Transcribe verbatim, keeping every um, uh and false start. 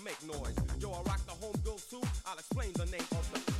make noise. Yo, I rock the home girls too. I'll explain the name of the